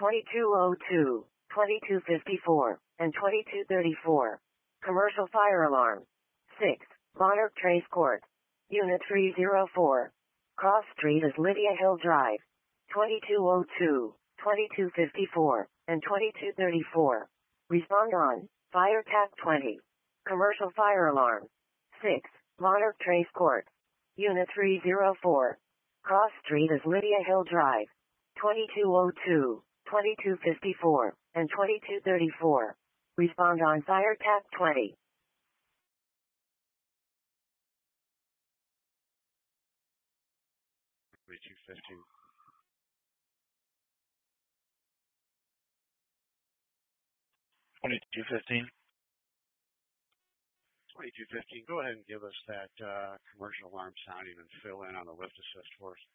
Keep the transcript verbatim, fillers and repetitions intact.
twenty-two oh two, twenty-two fifty-four, and twenty-two thirty-four. Commercial fire alarm. six. Monarch Trace Court. Unit three oh four. Cross Street is Lydia Hill Drive. twenty-two oh two, twenty-two fifty-four, and twenty-two thirty-four. Respond on Fire T A C twenty. Commercial fire alarm. six. Monarch Trace Court. Unit three oh four. Cross Street is Lydia Hill Drive. twenty-two oh two, twenty-two fifty-four, and twenty-two thirty-four. Respond on Fire T A C twenty. twenty-two fifteen. twenty-two fifteen. twenty-two fifteen. Go ahead and give us that uh, commercial alarm sounding and fill in on the lift assist for us.